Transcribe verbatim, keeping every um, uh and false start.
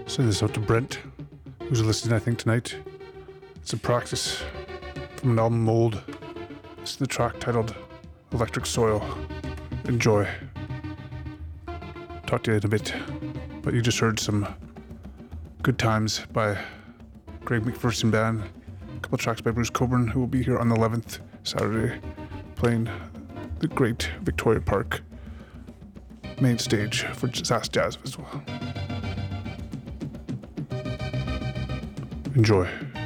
Send this out to Brent, who's listening, I think, tonight. It's a practice from an album Mold. This is the track titled Electric Soil. Enjoy. Talk to you in a bit. But you just heard some Good Times by Greg McPherson Band. A couple tracks by Bruce Coburn, who will be here on the eleventh, Saturday, playing the great Victoria Park main stage for Sass Jazz Festival. Enjoy.